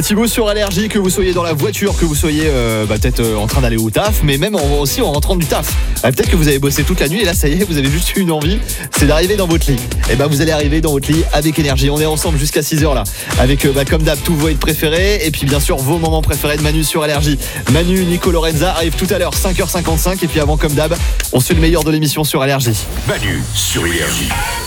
Petit mot sur Allergie, que vous soyez dans la voiture, que vous soyez peut-être en train d'aller au taf, mais même aussi en rentrant du taf. Peut-être que vous avez bossé toute la nuit et là ça y est, vous avez juste eu une envie, c'est d'arriver dans votre lit. Et vous allez arriver dans votre lit avec Énergie. On est ensemble jusqu'à 6h là, avec comme d'hab tous vos hits préférés et puis bien sûr vos moments préférés de Manu sur Allergie. Manu, Nico, Lorenza arrivent tout à l'heure 5h55 et puis avant comme d'hab, on suit le meilleur de l'émission sur Allergie. Manu sur Énergie.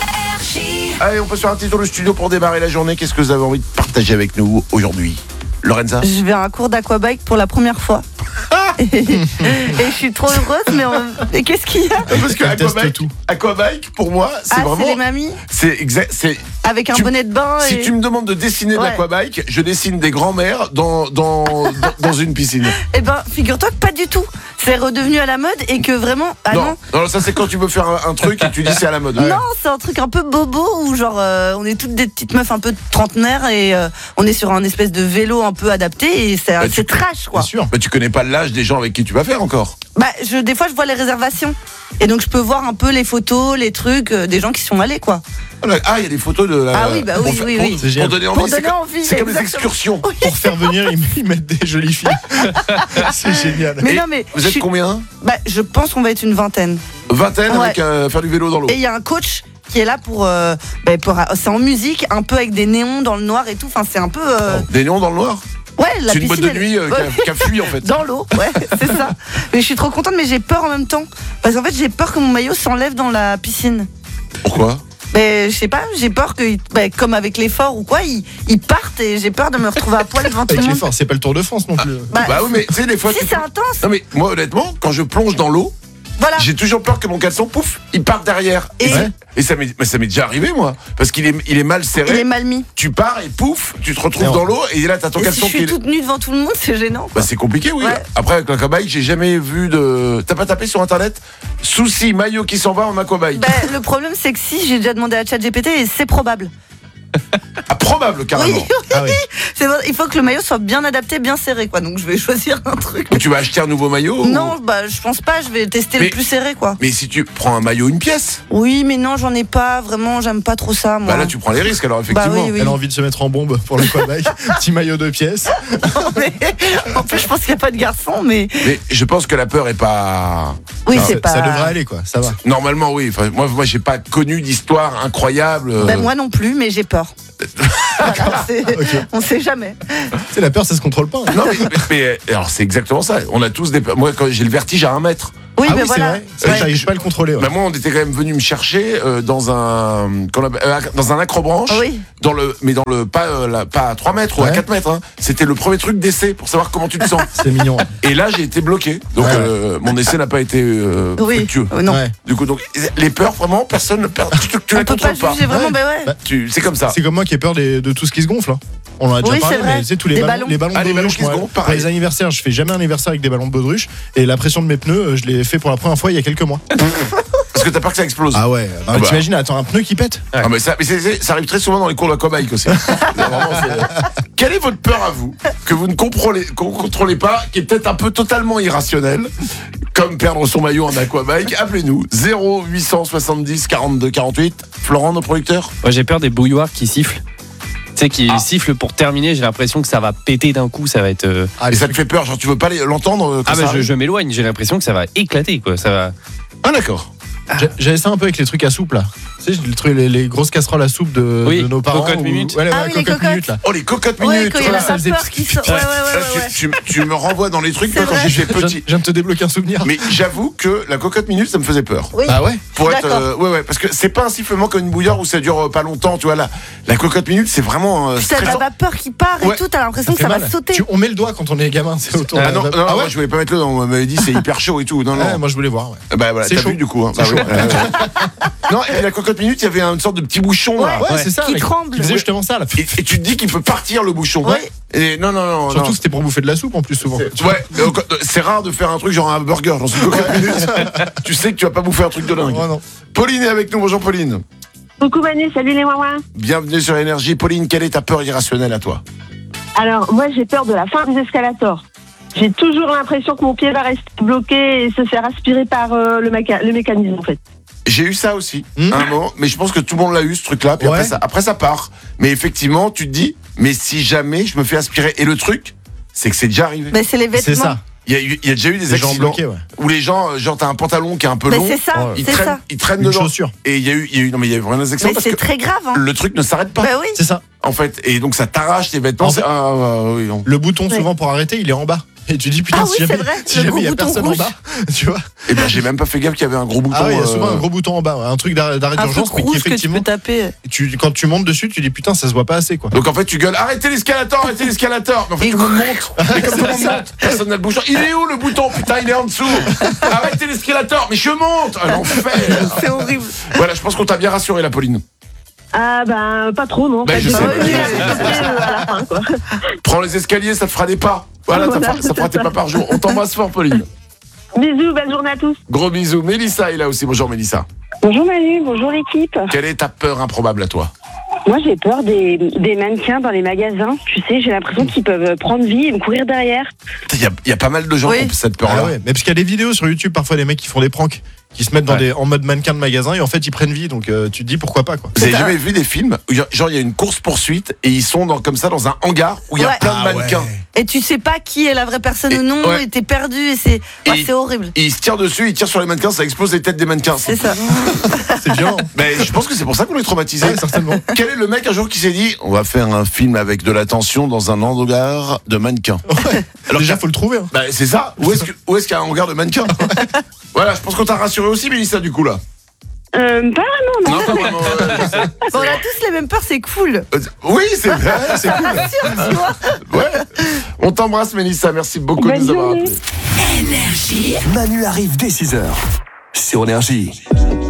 Allez, on peut se faire un petit tour de studio pour démarrer la journée. Qu'est-ce que vous avez envie de partager avec nous aujourd'hui, Lorenza? Je vais à un cours d'aquabike pour la première fois. Et je suis trop heureuse, mais qu'est-ce qu'il y a? Parce que aquabike, pour moi, c'est vraiment. C'est les mamies. C'est exact. C'est avec un bonnet de bain. Si tu me demandes de dessiner de l'aquabike, je dessine des grands-mères dans une piscine. Eh figure-toi que pas du tout. C'est redevenu à la mode et que vraiment. Non, ça c'est quand tu veux faire un truc et tu dis c'est à la mode. Non, c'est un truc un peu bobo où genre on est toutes des petites meufs un peu trentenaires et on est sur un espèce de vélo un peu adapté et c'est trash quoi. Bien sûr. Tu connais pas l'âge des gens avec qui tu vas faire encore. Des fois je vois les réservations et donc je peux voir un peu les photos, les trucs des gens qui sont allés quoi. Ah, il y a des photos de la. Ah oui, oui. Pour donner envie. C'est comme des excursions. Oui. Pour faire venir, ils mettent des jolies filles. C'est génial. Mais vous êtes combien? Je pense qu'on va être une vingtaine. Avec faire du vélo dans l'eau. Et il y a un coach qui est là pour c'est en musique, un peu avec des néons dans le noir et tout. Enfin, c'est un peu. Des néons dans le noir? Ouais, la c'est piscine. C'est une boîte de nuit qui a fui en fait. Dans l'eau, ouais, c'est ça. Mais je suis trop contente, mais j'ai peur en même temps. Parce qu'en fait, j'ai peur que mon maillot s'enlève dans la piscine. Pourquoi? Je sais pas, j'ai peur que, comme avec l'effort ou quoi, ils partent et j'ai peur de me retrouver à poil devant tout le monde. Avec l'effort, c'est pas le Tour de France non plus. Oui, mais tu sais, des fois. Si, c'est intense. Non, mais moi, honnêtement, quand je plonge dans l'eau, j'ai toujours peur que mon caleçon, pouf, il parte derrière. Et ça m'est déjà arrivé, moi. Parce qu'il est mal serré. Il est mal mis. Tu pars et pouf, tu te retrouves dans l'eau et là, t'as ton caleçon qui est. Si je suis toute nue devant tout le monde, c'est gênant. C'est compliqué, oui. Ouais. Après, avec l'aquabike, j'ai jamais vu de. T'as pas tapé sur internet? Souci, maillot qui s'en va en aquabike. Le problème, c'est que si, j'ai déjà demandé à ChatGPT et c'est probable. Ah, probable, carrément. Oui. Ah oui. Il faut que le maillot soit bien adapté, bien serré, quoi. Donc je vais choisir un truc. Donc tu vas acheter un nouveau maillot? Non, je pense pas. Je vais tester le plus serré, quoi. Mais si tu prends un maillot, une pièce? Oui, mais non, j'en ai pas. Vraiment, j'aime pas trop ça, moi. Là, tu prends les risques, alors effectivement. Oui. Elle a envie de se mettre en bombe pour l'aquabike. Petit maillot de pièces. En plus, je pense qu'il n'y a pas de garçon, mais. Mais je pense que la peur est pas. Oui, c'est pas. Ça devrait aller, quoi. Ça va. Normalement, oui. Enfin, moi, j'ai pas connu d'histoire incroyable. Moi non plus, mais j'ai peur. On sait jamais. C'est la peur, ça se contrôle pas. Non, mais alors c'est exactement ça. On a tous des peurs. Moi, quand j'ai le vertige à 1 mètre. Oui, mais voilà. C'est vrai, j'arrive pas à le contrôler. Moi, on était quand même venu me chercher dans un acrobranche. Oui. Pas à 3 mètres ou à 4 mètres. Hein. C'était le premier truc d'essai pour savoir comment tu te sens. C'est mignon. Et là, j'ai été bloqué. Donc, mon essai n'a pas été fructueux. Non. Ouais. Du coup, les peurs, vraiment, personne ne perd. Tu les contrôles pas. Vraiment, c'est comme ça. C'est comme moi qui ai peur de tout ce qui se gonfle. Hein. On en a déjà parlé, mais tu sais, tous les ballons de baudruche. Pour les anniversaires, je fais jamais un anniversaire avec des ballons de baudruche. Et la pression de mes pneus, je l'ai fait pour la première fois il y a quelques mois. Parce que t'as peur que ça explose. Ah ouais. T'imagines, attends, un pneu qui pète. Ah mais ça arrive très souvent dans les cours d'aquabike aussi. Quelle est votre peur à vous que vous ne contrôlez pas, qui est peut-être un peu totalement irrationnelle, comme perdre son maillot en aquabike? Appelez-nous 0870 42 48. Florent, nos producteurs. Moi, j'ai peur des bouilloires qui sifflent. Tu sais, qui siffle pour terminer, j'ai l'impression que ça va péter d'un coup, ça va être. Et ça te fait peur, genre tu veux pas l'entendre? Je m'éloigne, j'ai l'impression que ça va éclater, quoi. Ça va. Ah d'accord. J'avais ça un peu avec les trucs à soupe là. Tu sais, les grosses casseroles à soupe de nos parents. Cocotte minute. Les cocottes minutes là. Oh, les cocottes minutes. Quand il y a la vapeur qui sort. Tu me renvoies dans les trucs quand j'ai fait petit. Je viens de te débloquer un souvenir. Mais j'avoue que la cocotte minute, ça me faisait peur. Oui. Ah ouais. Pour être parce que c'est pas un sifflement comme une bouilloire où ça dure pas longtemps, tu vois là. La cocotte minute, c'est vraiment T'as de la vapeur qui part et tout, t'as l'impression que ça va sauter. On met le doigt quand on est gamin, c'est autour. Non, moi je voulais pas mettre le doigt, on m'avait dit c'est hyper chaud et tout. Non. Moi je voulais voir. Bah voilà, t'as vu du coup. Non, et la cocotte minute, il y avait une sorte de petit bouchon là. Ouais, c'est ça. Qui tremble. Qui faisait justement ça là. Et tu te dis qu'il peut partir le bouchon. Ouais. Et non. Surtout c'était pour bouffer de la soupe en plus souvent. C'est rare de faire un truc genre un burger dans une cocotte minute. Tu sais que tu vas pas bouffer un truc de dingue. Non. Pauline est avec nous, bonjour Pauline. Coucou Manu, salut les ouin-ouin. Bienvenue sur Énergie. Pauline, quelle est ta peur irrationnelle à toi? Alors moi j'ai peur de la fin des escalators. J'ai toujours l'impression que mon pied va rester bloqué et se faire aspirer par le mécanisme en fait. J'ai eu ça aussi, un moment, mais je pense que tout le monde l'a eu ce truc-là. Puis après ça part. Mais effectivement, tu te dis, mais si jamais je me fais aspirer. Et le truc, c'est que c'est déjà arrivé. Mais c'est les vêtements. C'est ça. Il y a déjà eu des accidents bloqués, ouais. où les gens, genre t'as un pantalon qui est un peu long, c'est ça, ils traînent Une dedans. chaussure. Et il y a eu vraiment des accidents Mais parce c'est que très grave. Hein. le truc ne s'arrête pas. Bah oui. C'est ça. En fait, et donc ça t'arrache tes vêtements. En fait, oui, non. Le bouton souvent pour arrêter, il est en bas. Et tu dis putain, Ah oui, si jamais c'est vrai, si le jamais gros il y a bouton personne rouge. en bas, tu vois. Et ben j'ai même pas fait gaffe qu'il y avait un gros bouton. Ah ouais, il y a souvent un gros bouton en bas, ouais. Un truc d'arrêt Un truc d'urgence, mais qui rouge que tu effectivement, peux taper. quand tu montes dessus, tu dis putain, ça se voit pas assez quoi. Donc en fait tu gueules arrêtez l'escalator. Mais en fait tout le monde monte. Et comme tout le monde monte, personne n'a le bouton. Il est où le bouton? Putain, il est en dessous. Arrêtez l'escalator. Mais je monte. L'enfer. C'est horrible. Voilà, je pense qu'on t'a bien rassuré, la Pauline. Ah ben pas trop non. Ben, je sais. À la fin quoi. Prends les escaliers, ça te fera des pas. Voilà, ça fera tes pas par jour. On t'embrasse fort, Pauline. Bisous, belle journée à tous. Gros bisous. Mélissa est là aussi. Bonjour Mélissa. Bonjour Manu, bonjour l'équipe. Quelle est ta peur improbable à toi? Moi j'ai peur des mannequins dans les magasins. Tu sais, j'ai l'impression qu'ils peuvent prendre vie et me courir derrière. Il y a pas mal de gens qui ont cette peur-là. Ah ouais, mais parce qu'il y a des vidéos sur YouTube, parfois des mecs qui font des pranks, qui se mettent en mode mannequin de magasin et en fait ils prennent vie, donc tu te dis pourquoi pas quoi. Vous avez jamais vu des films où genre il y a une course-poursuite et ils sont comme ça dans un hangar où il y a plein de mannequins. Ouais. Et tu sais pas qui est la vraie personne ou non, et t'es perdu et c'est horrible. Et ils se tirent dessus, ils tirent sur les mannequins, ça explose les têtes des mannequins. C'est ça. C'est violent. Mais je pense que c'est pour ça qu'on est traumatisé. Ouais, certainement. Quel est le mec un jour qui s'est dit on va faire un film avec de la tension dans un hangar de mannequins? Ouais. Alors déjà faut le trouver. Hein. Bah, c'est ça. Où est-ce qu'il y a un hangar de mannequins? Voilà, je pense qu'on t'a rassuré aussi, Mélissa, du coup là. Pas vraiment, non. Non, pas vraiment. On a tous les mêmes peurs, c'est cool. Oui, c'est vrai, c'est cool. Rassure, tu vois. Ouais. On t'embrasse, Mélissa. Merci beaucoup de nous avoir appelés. Manu arrive dès 6h sur Énergie.